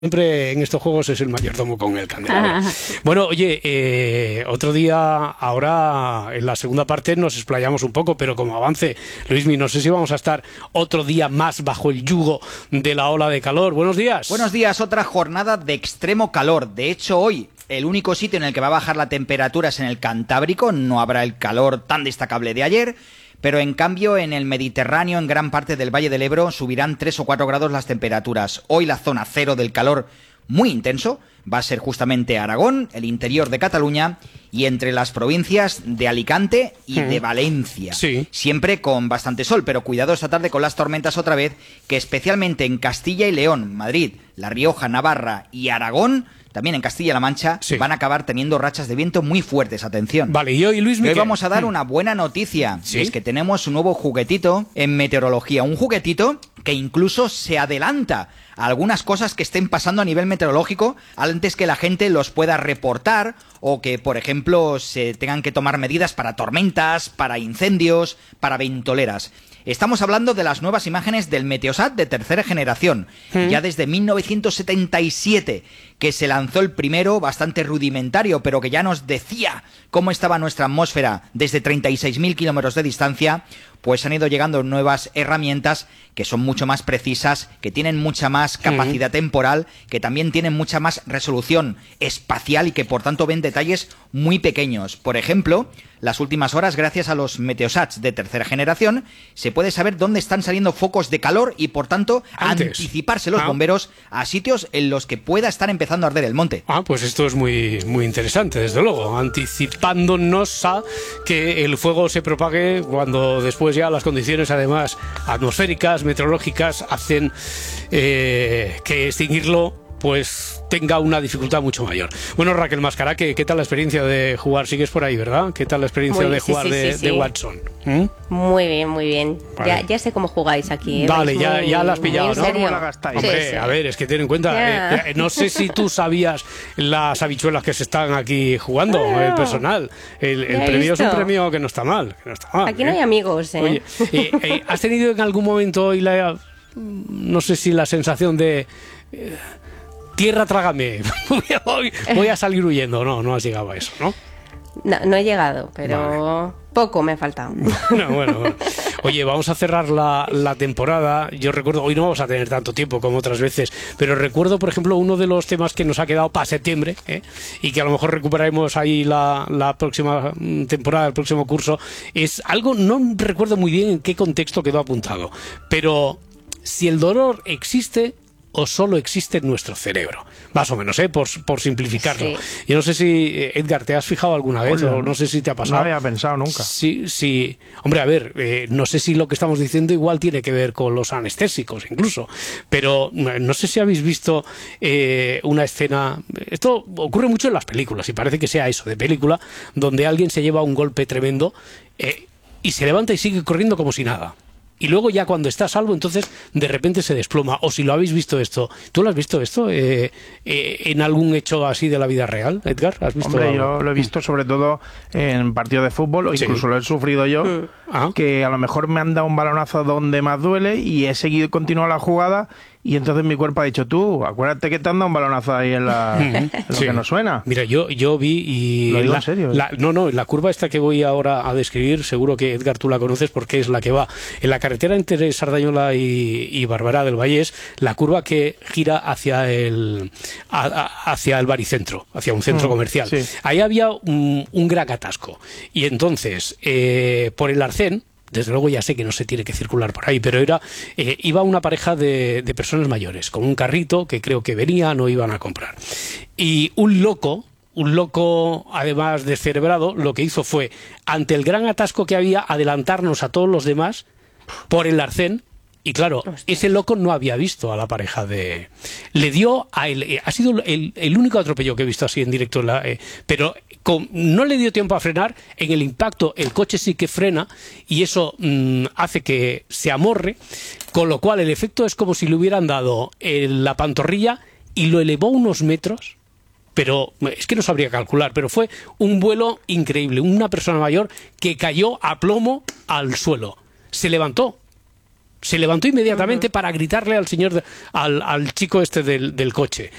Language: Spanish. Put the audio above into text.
Siempre en estos juegos es el mayordomo con el candelabro. Bueno, oye, otro día, ahora en la segunda parte nos explayamos un poco, pero como avance, Luismi, no sé si vamos a estar otro día más bajo el yugo de la ola de calor. Buenos días. Buenos días, otra jornada de extremo calor. De hecho, hoy el único sitio en el que va a bajar la temperatura es en el Cantábrico. No habrá el calor tan destacable de ayer. Pero en cambio en el Mediterráneo, en gran parte del Valle del Ebro, subirán 3 o 4 grados las temperaturas. Hoy la zona cero del calor muy intenso va a ser justamente Aragón, el interior de Cataluña y entre las provincias de Alicante y de Valencia. Sí. Siempre con bastante sol, pero cuidado esta tarde con las tormentas otra vez, que especialmente en Castilla y León, Madrid, La Rioja, Navarra y Aragón, también en Castilla-La Mancha, sí, van a acabar teniendo rachas de viento muy fuertes. Atención. Vale, y hoy, Luis Hoy Miguel, vamos a dar una buena noticia. ¿sí? Y es que tenemos un nuevo juguetito en meteorología. Un juguetito que incluso se adelanta a algunas cosas que estén pasando a nivel meteorológico antes que la gente los pueda reportar o que, por ejemplo, se tengan que tomar medidas para tormentas, para incendios, para ventoleras. Estamos hablando de las nuevas imágenes del Meteosat de tercera generación. Ya desde 1977 que se lanzó el primero, bastante rudimentario, pero que ya nos decía cómo estaba nuestra atmósfera desde 36.000 kilómetros de distancia. Pues han ido llegando nuevas herramientas que son mucho más precisas, que tienen mucha más capacidad temporal, que también tienen mucha más resolución espacial y que por tanto ven detalles muy pequeños. Por ejemplo, las últimas horas, gracias a los Meteosats de tercera generación, se puede saber dónde están saliendo focos de calor y por tanto anticiparse los bomberos a sitios en los que pueda estar empezando a arder el monte. Pues esto es muy, muy interesante, desde luego, anticipándonos a que el fuego se propague cuando después ya las condiciones además atmosféricas, meteorológicas hacen que extinguirlo pues tenga una dificultad mucho mayor. Bueno, Raquel Mascará, ¿qué tal la experiencia de jugar? Sigues por ahí, ¿verdad? ¿Qué tal la experiencia de jugar de Watson? Muy bien, muy bien. Vale. Ya sé cómo jugáis aquí. Vale, ya la has pillado, ¿no? ¿Cómo la gastáis? Hombre, a ver, es que ten en cuenta, no sé si tú sabías las habichuelas que se están aquí jugando, el personal. El premio es un premio que no está mal. Aquí no hay amigos, ¿eh? Oye, ¿has tenido en algún momento hoy no sé si la sensación de... tierra, trágame, voy a salir huyendo? No has llegado a eso, ¿no? No he llegado, pero poco me ha faltado. Bueno. Oye, vamos a cerrar la temporada. Yo recuerdo, hoy no vamos a tener tanto tiempo como otras veces, pero recuerdo, por ejemplo, uno de los temas que nos ha quedado para septiembre, y que a lo mejor recuperaremos ahí la próxima temporada, el próximo curso, es algo, no recuerdo muy bien en qué contexto quedó apuntado, pero si el dolor existe o solo existe en nuestro cerebro, más o menos, por simplificarlo. Sí. Yo no sé si, Edgar, ¿te has fijado alguna vez? O no sé si te ha pasado. No había pensado nunca. Sí. Hombre, a ver, no sé si lo que estamos diciendo igual tiene que ver con los anestésicos incluso, pero no sé si habéis visto una escena, esto ocurre mucho en las películas y parece que sea eso, de película, donde alguien se lleva un golpe tremendo y se levanta y sigue corriendo como si nada. Y luego ya cuando está a salvo, entonces de repente se desploma. O si lo habéis visto esto. ¿Tú lo has visto esto en algún hecho así de la vida real, Edgar? ¿Has visto Hombre, algo? yo lo he visto sobre todo en partidos de fútbol, o incluso lo he sufrido yo, que a lo mejor me han dado un balonazo donde más duele y he seguido continuar la jugada y entonces mi cuerpo ha dicho, tú, acuérdate que te han dado un balonazo ahí en lo que no suena. Mira, yo vi y... Lo digo en serio. La curva esta que voy ahora a describir, seguro que, Edgar, tú la conoces porque es la que va en la carretera entre Sardañola y Barberá del Vallés, la curva que gira hacia el baricentro, hacia un centro comercial. Sí. Ahí había un gran atasco. Y entonces, por el arcén, desde luego ya sé que no se tiene que circular por ahí, pero iba una pareja de personas mayores, con un carrito que creo que venían o iban a comprar. Y un loco además descerebrado, lo que hizo fue, ante el gran atasco que había, adelantarnos a todos los demás por el arcén. Y claro, ese loco no había visto a la pareja le dio a él, ha sido el único atropello que he visto así en directo, pero no le dio tiempo a frenar. En el impacto el coche sí que frena y eso hace que se amorre, con lo cual el efecto es como si le hubieran dado la pantorrilla y lo elevó unos metros. Pero es que no sabría calcular, pero fue un vuelo increíble. Una persona mayor que cayó a plomo al suelo. Se levantó Se levantó inmediatamente para gritarle al señor, al chico este del coche.